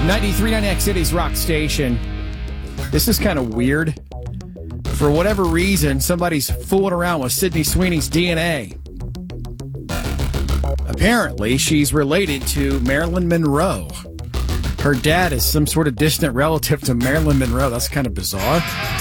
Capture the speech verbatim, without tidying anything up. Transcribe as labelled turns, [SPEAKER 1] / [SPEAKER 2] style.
[SPEAKER 1] ninety-three point nine X City's rock station. This is kind of weird. For whatever reason, somebody's fooling around with Sydney Sweeney's D N A. Apparently, she's related to Marilyn Monroe. Her dad is some sort of distant relative to Marilyn Monroe. That's kind of bizarre.